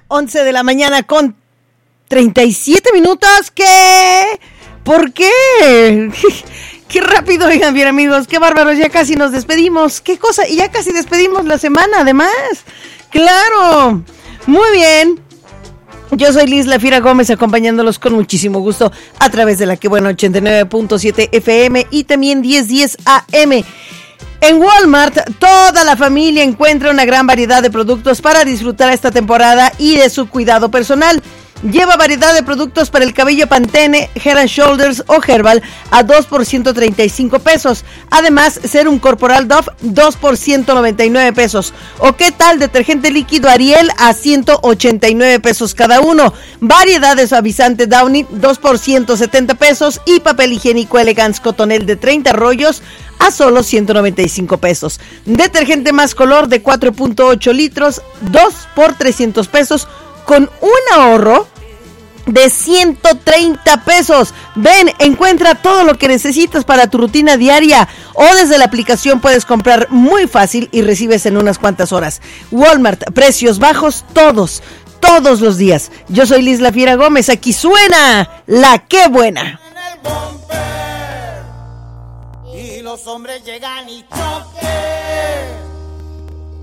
11 de la mañana con 37 minutos. ¿Qué? ¿Por qué? Qué rápido, oigan bien amigos, qué bárbaros, ya casi nos despedimos. ¿Qué cosa? Y ya casi despedimos la semana, además. ¡Claro! Muy bien. Yo soy Liz La Fiera Gómez, acompañándolos con muchísimo gusto a través de la que buena 89.7 FM y también 1010 AM. En Walmart, toda la familia encuentra una gran variedad de productos para disfrutar esta temporada y de su cuidado personal. Lleva variedad de productos para el cabello Pantene, Head and Shoulders o Herbal a 2 por 135 pesos. Además, Serum Corporal Dove 2 por 199 pesos. ¿O qué tal detergente líquido Ariel a 189 pesos cada uno? Variedad de suavizante Downy 2 por 170 pesos y papel higiénico Elegance Cotonel de 30 rollos a solo 195 pesos. Detergente Más Color de 4.8 litros 2 por 300 pesos. Con un ahorro de 130 pesos. Ven, encuentra todo lo que necesitas para tu rutina diaria o desde la aplicación puedes comprar muy fácil y recibes en unas cuantas horas. Walmart, precios bajos todos los días. Yo soy Liz La Fiera Gómez, aquí suena La Qué Buena. Y los hombres llegan y choquen.